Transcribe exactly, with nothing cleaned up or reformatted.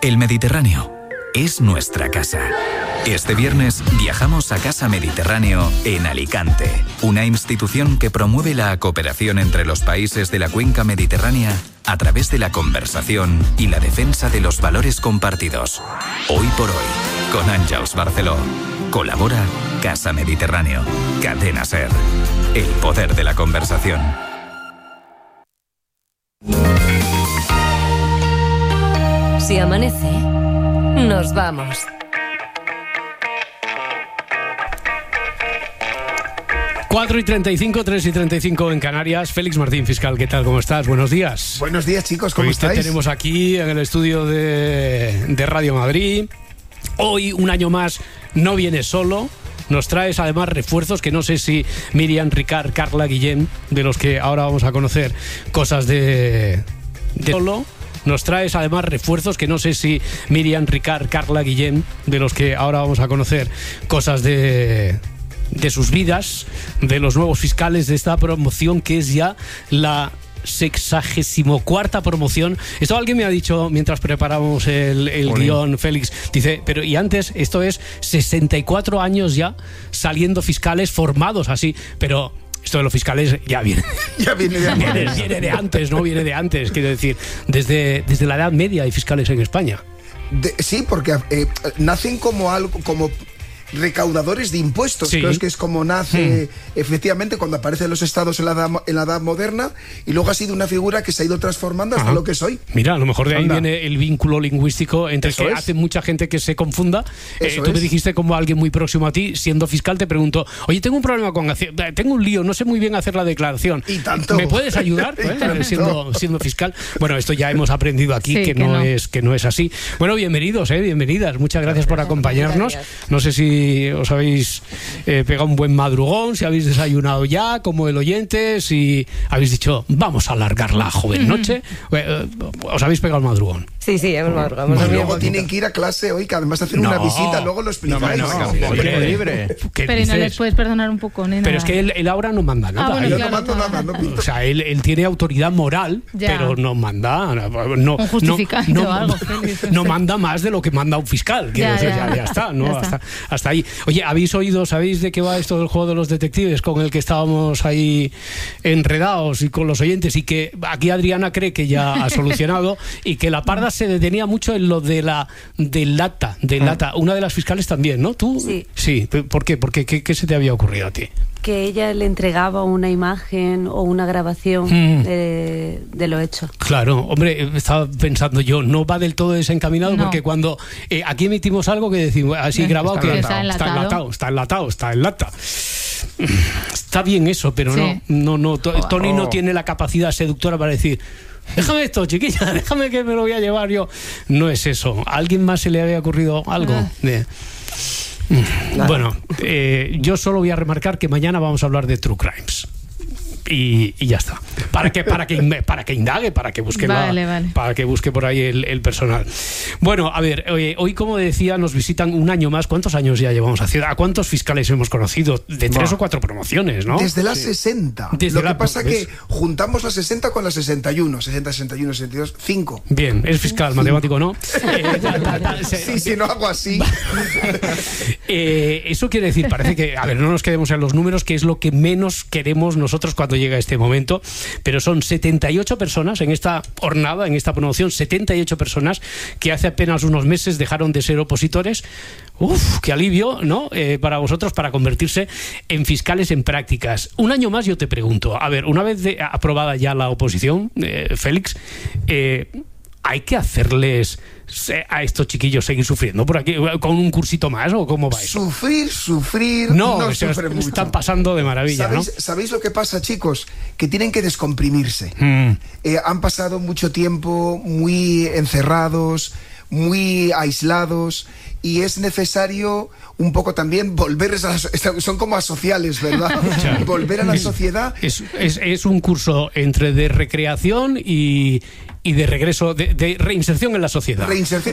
El Mediterráneo es nuestra casa. Este viernes viajamos a Casa Mediterráneo en Alicante, una institución que promueve la cooperación entre los países de la cuenca mediterránea a través de la conversación y la defensa de los valores compartidos. Hoy por hoy, con Àngels Barceló. Colabora Casa Mediterráneo. Cadena SER. El poder de la conversación. Si amanece, nos vamos. cuatro y treinta y cinco, tres y treinta y cinco en Canarias. Félix Martín, fiscal, ¿qué tal? ¿Cómo estás? Buenos días. Buenos días, chicos, ¿cómo Hoy estáis? Te tenemos aquí en el estudio de, de Radio Madrid. Hoy, un año más, no vienes solo. Nos traes además refuerzos que no sé si Miriam, Ricard, Carla, Guillem, de los que ahora vamos a conocer cosas de, de solo. Nos traes además refuerzos que no sé si Miriam, Ricard, Carla, Guillem, de los que ahora vamos a conocer cosas de... de sus vidas, de los nuevos fiscales de esta promoción que es ya la sexagésimo cuarta promoción. Esto alguien me ha dicho mientras preparábamos el, el guión, Félix, dice, pero y antes esto es sesenta y cuatro años ya saliendo fiscales formados así, pero esto de los fiscales ya viene ya viene de, viene, viene de antes, ¿no? Viene de antes, quiero decir, desde, desde la Edad Media hay fiscales en España. De, sí, porque eh, nacen como algo, como recaudadores de impuestos. Sí. Creo que es como nace hmm. efectivamente cuando aparecen los estados en la, edad, en la edad moderna, y luego ha sido una figura que se ha ido transformando hasta Ajá. lo que es hoy. Mira, a lo mejor de ahí Anda. viene el vínculo lingüístico entre Eso que es. hace mucha gente que se confunda. Eh, tú es. me dijiste, como alguien muy próximo a ti, siendo fiscal, te preguntó, oye, tengo un problema con hacer, tengo un lío, no sé muy bien hacer la declaración. Y tanto. ¿Me puedes ayudar? Y ¿Eh? tanto. siendo, siendo fiscal. Bueno, esto ya hemos aprendido aquí sí, que, que, no no. Es, que no es así. Bueno, bienvenidos, eh, bienvenidas. Muchas gracias por acompañarnos. Gracias. No sé si os habéis eh, pegado un buen madrugón, si habéis desayunado ya, como el oyente, si habéis dicho, vamos a alargar la joven noche. Eh, ¿Os habéis pegado el madrugón? Sí, sí, hemos madrugado. Hemos Y dormido luego poquito. tienen que ir a clase hoy, que además hacen No. una visita, luego lo explicáis. No, no, Hombre, tiempo libre. ¿qué Pero ¿y no dices? les puedes perdonar un poco, nena? Pero es que él, él ahora no manda nada. Ah, bueno, Él- Yo claro, no mando claro. nada, no pinto. O sea, él, él tiene autoridad moral, Ya. pero no manda. No, Un justificante no, o no, algo, Félix. no manda más de lo que manda un fiscal. Quiero Ya, decir, ya. ya, ya está, ¿no? Ya está. Hasta, hasta ahí. Oye, ¿habéis oído, sabéis de qué va esto del juego de los detectives con el que estábamos ahí enredados y con los oyentes? Y que aquí Adriana cree que ya ha solucionado y que la Parda se detenía mucho en lo de la del lata, del lata. Una de las fiscales también, ¿no? ¿Tú? Sí. Sí. ¿Por qué? Porque ¿qué, qué se te había ocurrido a ti? Que ella le entregaba una imagen o una grabación Mm. de, de lo hecho. Claro, hombre, estaba pensando yo, no va del todo desencaminado, No. porque cuando eh, aquí emitimos algo que decimos así Eh, grabado, está que enlatado. está enlatado, está enlatado, está en lata. Está bien eso, pero Sí. no, no, no. To- Oh. Tony no tiene la capacidad seductora para decir, déjame esto, chiquilla, déjame que me lo voy a llevar yo. No es eso. ¿A alguien más se le había ocurrido algo? Ah. De- Bueno, eh, yo solo voy a remarcar que mañana vamos a hablar de True Crimes. Y, y ya está. Para que, para que, para que indague, para que busque la- Vale, vale. para que busque por ahí el, el personal. Bueno, a ver, eh, hoy, como decía, nos visitan un año más. ¿Cuántos años ya llevamos haciendo? ¿A cuántos fiscales hemos conocido? De tres Bah. o cuatro promociones, ¿no? Desde las sesenta. Desde Lo la- que pasa es ¿ves? que juntamos las sesenta con las sesenta y uno. sesenta, sesenta y uno, sesenta y dos, cinco. Bien, es fiscal, matemático, ¿no? Eh, ta- ta- ta- se- Sí, si no hago así. Eh, eso quiere decir, parece que, a ver, no nos quedemos en los números, que es lo que menos queremos nosotros cuando llega este momento, pero son setenta y ocho personas en esta jornada, en esta promoción, setenta y ocho personas que hace apenas unos meses dejaron de ser opositores. Uf, qué alivio, ¿no? Eh, para vosotros, para convertirse en fiscales en prácticas. Un año más, yo te pregunto, a ver, una vez de, aprobada ya la oposición, eh, Félix, eh, ¿hay que hacerles a estos chiquillos seguir sufriendo por aquí con un cursito más o cómo va eso? Sufrir, sufrir, No, no, se sufre mucho. están pasando de maravilla, ¿no? ¿Sabéis, ¿Sabéis lo que pasa, chicos? Que tienen que descomprimirse. Mm. Eh, han pasado mucho tiempo muy encerrados, muy aislados, y es necesario un poco también volverles a la, so- son como asociales, ¿verdad? Ya. Volver a la Es- sociedad. Es, es, es un curso entre de recreación y, y de regreso, de, de reinserción en la sociedad. Reinserción.